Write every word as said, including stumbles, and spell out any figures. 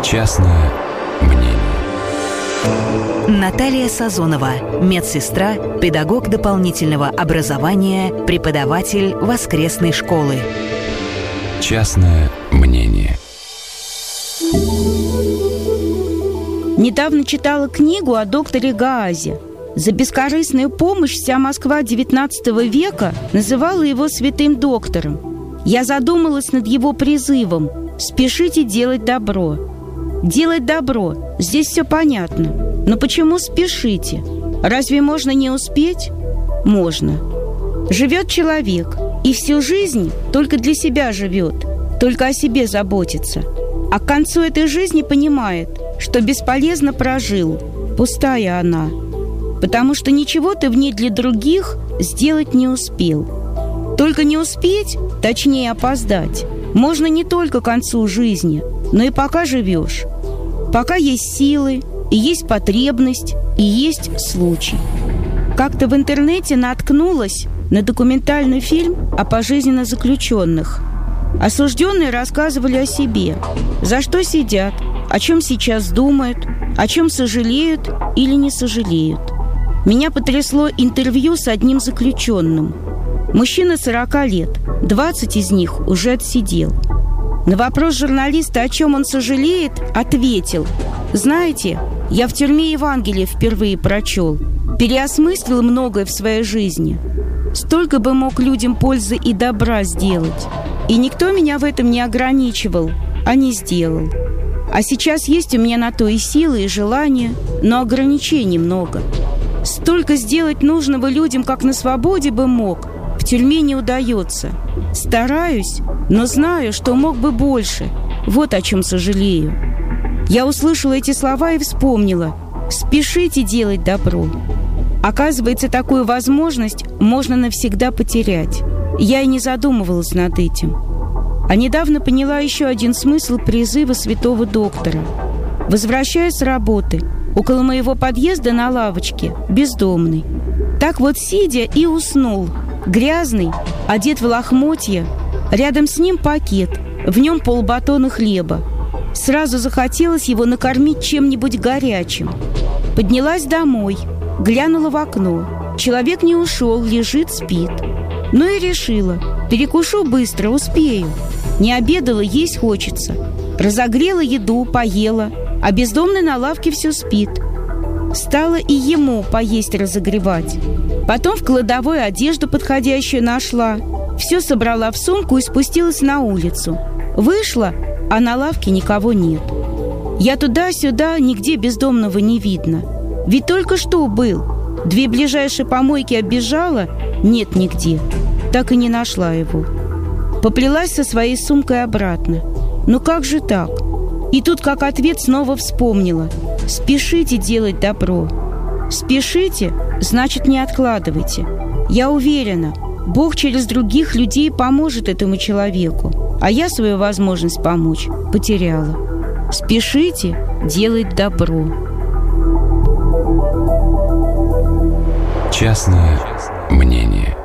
Частное мнение. Наталья Сазонова, медсестра, педагог дополнительного образования, преподаватель воскресной школы. Частное мнение. Недавно читала книгу о докторе Гаазе. За бескорыстную помощь вся Москва девятнадцатого века называла его святым доктором. Я задумалась над его призывом: «Спешите делать добро». Делать добро, здесь все понятно. Но почему спешите? Разве можно не успеть? Можно. Живет человек, и всю жизнь только для себя живет, только о себе заботится. А к концу этой жизни понимает, что бесполезно прожил, пустая она. Потому что ничего ты в ней для других сделать не успел. Только не успеть, точнее опоздать, можно не только к концу жизни, но и пока живешь. Пока есть силы, и есть потребность, и есть случай. Как-то в интернете наткнулась на документальный фильм о пожизненно заключенных. Осужденные рассказывали о себе, за что сидят, о чем сейчас думают, о чем сожалеют или не сожалеют. Меня потрясло интервью с одним заключенным. Мужчина сорока лет, двадцать из них уже отсидел. На вопрос журналиста, о чем он сожалеет, ответил: «Знаете, я в тюрьме Евангелие впервые прочел, переосмыслил многое в своей жизни. Столько бы мог людям пользы и добра сделать. И никто меня в этом не ограничивал, а не сделал. А сейчас есть у меня на то и силы, и желание, но ограничений много. Столько сделать нужного людям, как на свободе бы мог, в тюрьме не удается. Стараюсь, но знаю, что мог бы больше. Вот о чем сожалею». Я услышала эти слова и вспомнила: спешите делать добро. Оказывается, такую возможность можно навсегда потерять. Я и не задумывалась над этим. А недавно поняла еще один смысл призыва святого доктора. Возвращаясь с работы, около моего подъезда на лавочке бездомный. Так вот сидя и уснул, грязный, одет в лохмотья. Рядом с ним пакет, в нем полбатона хлеба. Сразу захотелось его накормить чем-нибудь горячим. Поднялась домой, глянула в окно. Человек не ушел, лежит, спит. Ну и решила: перекушу быстро, успею. Не обедала, есть хочется. Разогрела еду, поела, а бездомный на лавке все спит. Стала и ему поесть разогревать. Потом в кладовой одежду подходящую нашла. Все собрала в сумку и спустилась на улицу. Вышла, а на лавке никого нет. Я туда-сюда, нигде бездомного не видно. Ведь только что был. Две ближайшие помойки оббежала, нет нигде. Так и не нашла его. Поплелась со своей сумкой обратно. Ну как же так? И тут как ответ снова вспомнила: спешите делать добро. Спешите, значит, не откладывайте. Я уверена, Бог через других людей поможет этому человеку. А я свою возможность помочь потеряла. Спешите делать добро. Частное мнение.